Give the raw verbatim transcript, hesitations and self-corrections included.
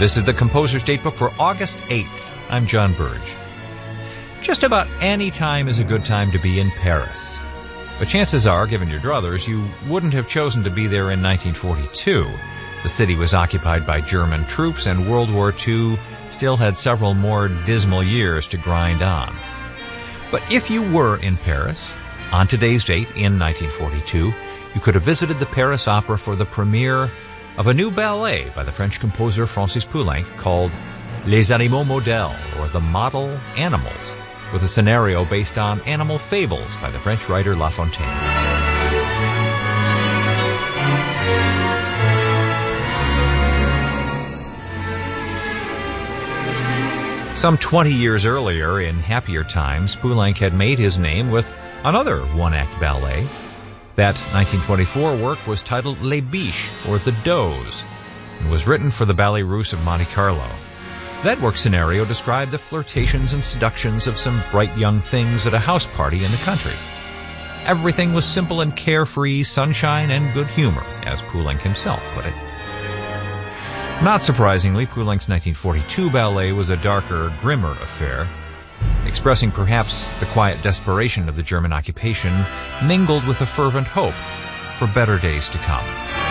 This is the Composer's Datebook for August eighth. I'm John Burge. Just about any time is a good time to be in Paris. But chances are, given your druthers, you wouldn't have chosen to be there in nineteen forty-two. The city was occupied by German troops, and World War Two still had several more dismal years to grind on. But if you were in Paris, on today's date in nineteen forty-two, you could have visited the Paris Opera for the premiere of a new ballet by the French composer Francis Poulenc called Les Animaux Modèles, or The Model Animals, with a scenario based on animal fables by the French writer La Fontaine. Some twenty years earlier, in happier times, Poulenc had made his name with another one-act ballet. That nineteen twenty-four work was titled Les Biches, or The Does, and was written for the Ballet Russe of Monte Carlo. That work scenario described the flirtations and seductions of some bright young things at a house party in the country. Everything was simple and carefree, sunshine and good humor, as Poulenc himself put it. Not surprisingly, Poulenc's nineteen forty-two ballet was a darker, grimmer affair, expressing perhaps the quiet desperation of the German occupation mingled with a fervent hope for better days to come.